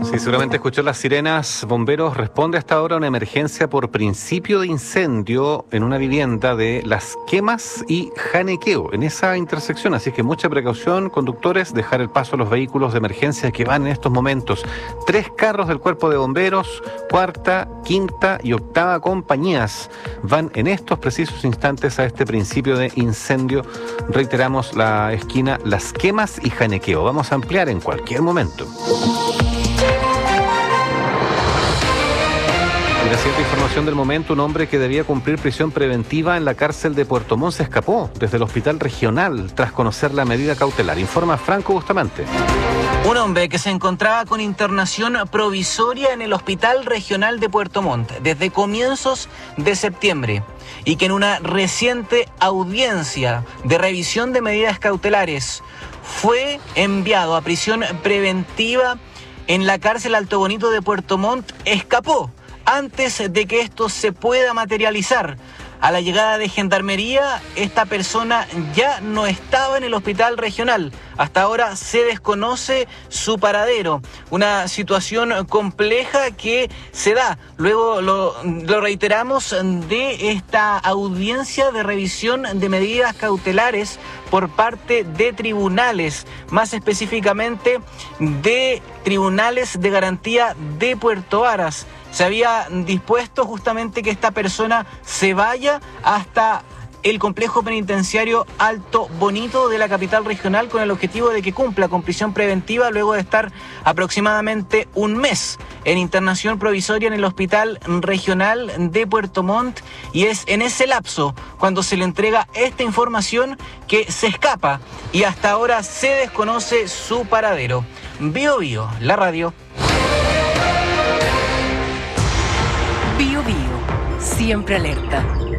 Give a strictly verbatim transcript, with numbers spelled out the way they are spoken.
Sí, seguramente escuchó las sirenas. Bomberos responde hasta ahora a una emergencia por principio de incendio en una vivienda de Las Quemas y Janequeo, en esa intersección. Así que mucha precaución, conductores, dejar el paso a los vehículos de emergencia que van en estos momentos. Tres carros del Cuerpo de Bomberos, cuarta, quinta y octava compañías van en estos precisos instantes a este principio de incendio. Reiteramos, la esquina Las Quemas y Janequeo. Vamos a ampliar en cualquier momento. La siguiente información del momento: un hombre que debía cumplir prisión preventiva en la cárcel de Puerto Montt se escapó desde el hospital regional tras conocer la medida cautelar. Informa Franco Bustamante. Un hombre que se encontraba con internación provisoria en el Hospital Regional de Puerto Montt desde comienzos de septiembre y que en una reciente audiencia de revisión de medidas cautelares fue enviado a prisión preventiva en la cárcel Alto Bonito de Puerto Montt, escapó antes de que esto se pueda materializar. A la llegada de Gendarmería, esta persona ya no estaba en el hospital regional. Hasta ahora se desconoce su paradero. Una situación compleja que se da, luego lo, lo reiteramos, de esta audiencia de revisión de medidas cautelares por parte de tribunales, más específicamente de tribunales de garantía de Puerto Varas. Se había dispuesto justamente que esta persona se vaya hasta el complejo penitenciario Alto Bonito de la capital regional con el objetivo de que cumpla con prisión preventiva luego de estar aproximadamente un mes en internación provisoria en el hospital regional de Puerto Montt, y es en ese lapso cuando se le entrega esta información que se escapa y hasta ahora se desconoce su paradero. Bio Bio, la radio. Bio Bio, siempre alerta.